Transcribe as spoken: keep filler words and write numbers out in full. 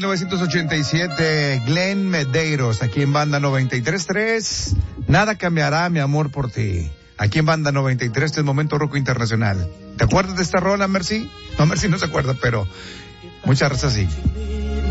novecientos ochenta y siete, Glenn Medeiros, aquí en Banda noventa y tres punto tres. Nada cambiará, mi amor, por ti. Aquí en Banda noventa y tres, este es Momento Roco Internacional. ¿Te acuerdas de esta rola, Mercy? No, Mercy no se acuerda, pero muchas gracias, sí.